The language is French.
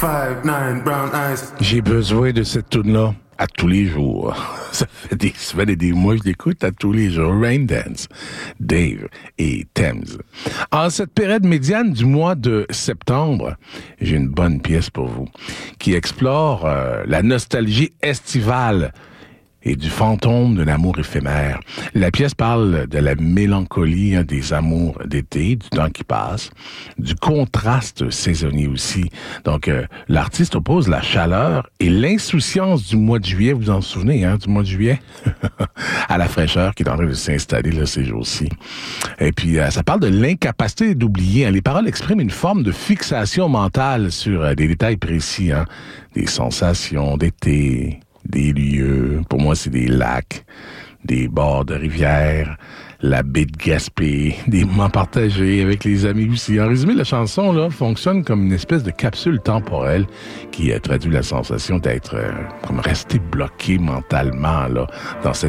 5'9", brown eyes. J'ai besoin de cette tune-là à tous les jours. Ça fait des semaines et des mois que je l'écoute à tous les jours. Rain Dance, Dave et Thames. En cette période médiane du mois de septembre, j'ai une bonne pièce pour vous qui explore la nostalgie estivale et du fantôme d'un amour éphémère. La pièce parle de la mélancolie des amours d'été, du temps qui passe, du contraste saisonnier aussi. Donc, l'artiste oppose la chaleur et l'insouciance du mois de juillet, vous vous en souvenez, du mois de juillet, à la fraîcheur qui est en train de s'installer là, ces jours-ci. Et puis, ça parle de l'incapacité d'oublier. Les paroles expriment une forme de fixation mentale sur des détails précis, des sensations d'été, des lieux, pour moi c'est des lacs, des bords de rivières, la baie de Gaspé, des moments partagés avec les amis aussi. En résumé, la chanson là fonctionne comme une espèce de capsule temporelle qui traduit la sensation d'être comme resté bloqué mentalement là dans cette